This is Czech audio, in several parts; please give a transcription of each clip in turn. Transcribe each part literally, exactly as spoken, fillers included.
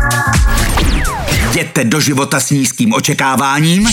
Jděte do života s nízkým očekáváním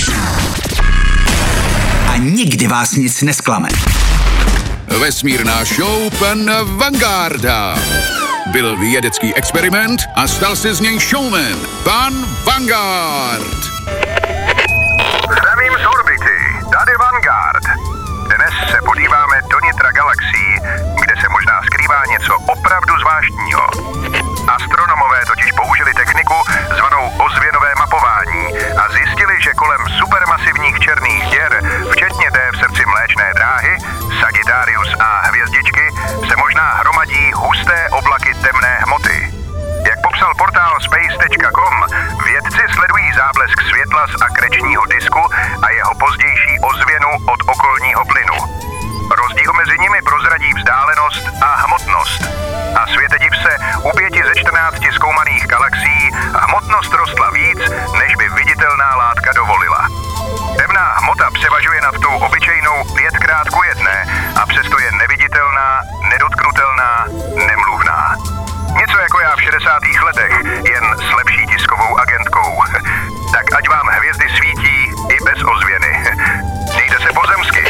a nikdy vás nic nesklame. Vesmírná show pana Vangarda. Byl vědecký experiment a stal se z něj showman. Pan Vanguard. Zdravím z orbity, tady Vanguard. Dnes se podíváme do nitra galaxií, kde se možná skrývá něco opravdu zvláštního. Astronomové totiž použili techniku zvanou ozvěnové mapování a zjistili, že kolem supermasivních černých děr, včetně té v srdci Mléčné dráhy, Sagittarius a hvězdičky, se možná hromadí husté oblaky temné hmoty. Jak popsal portál space tečka com, vědci sledují záblesk světla z akrečního disku a jeho pozdější ozvěnu od okolního plynu. Rozdíl mezi nimi prozradí vzdálenost a hmotnost. A světe div se, u pěti ze čtrnácti zkoumaných galaxií hmotnost rostla víc, než by viditelná látka dovolila. Temná hmota převažuje nad tou obyčejnou pětkrát ku jedné a přesto je neviditelná, nedotknutelná, nemluvná. Něco jako já v šedesátých letech, jen s lepší tiskovou agentkou. Tak ať vám hvězdy svítí i bez ozvěny. Mějte se pozemsky.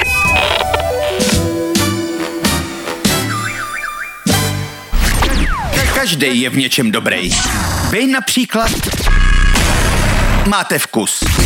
Každý je v něčem dobrý. Vy například máte vkus.